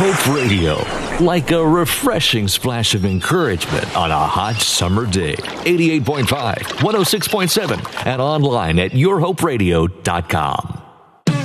Hope Radio, like a refreshing splash of encouragement on a hot summer day. 88.5, 106.7, and online at yourhoperadio.com.